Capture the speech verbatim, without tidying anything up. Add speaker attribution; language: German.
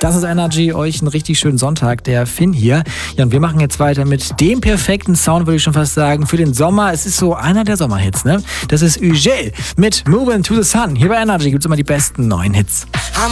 Speaker 1: Das ist Energy, euch einen richtig schönen Sonntag, der Finn hier. Ja, und wir machen jetzt weiter mit dem perfekten Sound, würde ich schon fast sagen, für den Sommer. Es ist so einer der Sommerhits, ne? Das ist Ugel mit Moving to the Sun. Hier bei Energy gibt es immer die besten neuen Hits.